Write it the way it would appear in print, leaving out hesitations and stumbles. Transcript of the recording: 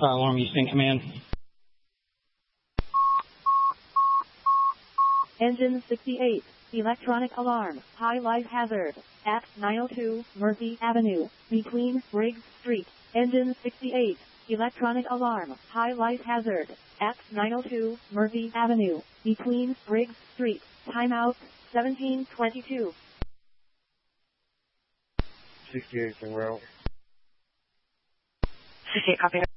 Alarm Easton Command. Engine 68, electronic alarm, high life hazard, at 902 Murphy Avenue, between Briggs Street. Engine 68, electronic alarm, high life hazard, at 902 Murphy Avenue, between Briggs Street. Timeout, 17:22. 68 en route. 68, copy.